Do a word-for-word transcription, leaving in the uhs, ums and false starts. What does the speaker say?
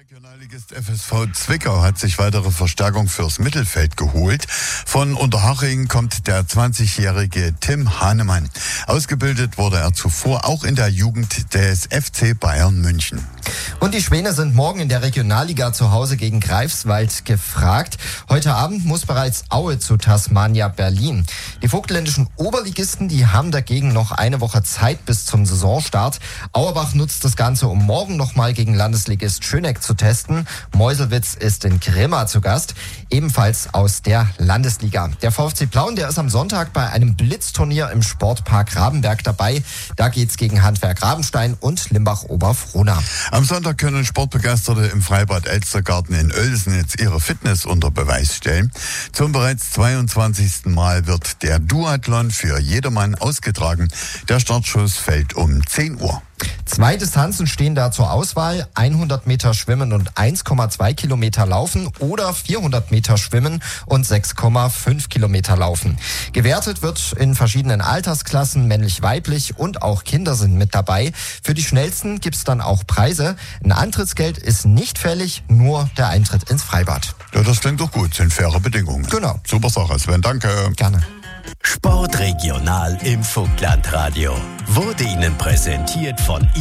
Regionalligist F S V Zwickau hat sich weitere Verstärkung fürs Mittelfeld geholt. Von Unterhaching kommt der zwanzigjährige Tim Hahnemann. Ausgebildet wurde er zuvor auch in der Jugend des F C Bayern München. Und die Schwäne sind morgen in der Regionalliga zu Hause gegen Greifswald gefragt. Heute Abend muss bereits Aue zu Tasmania Berlin. Die vogtländischen Oberligisten, die haben dagegen noch eine Woche Zeit bis zum Saisonstart. Auerbach nutzt das Ganze, um morgen nochmal gegen Landesligist Schöneck zu testen. Meuselwitz ist in Grimma zu Gast, ebenfalls aus der Landesliga. Der VfC Plauen, der ist am Sonntag bei einem Blitzturnier im Sportpark Rabenberg dabei. Da geht's gegen Handwerk Rabenstein und Limbach-Oberfrohna. Am Sonntag können Sportbegeisterte im Freibad Elstergarten in Oelsen jetzt ihre Fitness unter Beweis stellen. Zum bereits zweiundzwanzigsten Mal wird der Duathlon für jedermann ausgetragen. Der Startschuss fällt um zehn Uhr. Zwei Distanzen stehen da zur Auswahl: hundert Meter Schwimmen und eins Komma zwei Kilometer Laufen oder vierhundert Meter Schwimmen und sechs Komma fünf Kilometer Laufen. Gewertet wird in verschiedenen Altersklassen, männlich-weiblich, und auch Kinder sind mit dabei. Für die Schnellsten gibt's dann auch Preise. Ein Antrittsgeld ist nicht fällig, nur der Eintritt ins Freibad. Ja, das klingt doch gut, sind faire Bedingungen. Genau. Super Sache, Sven, danke. Gerne. Sportregional im Vogtlandradio wurde Ihnen präsentiert von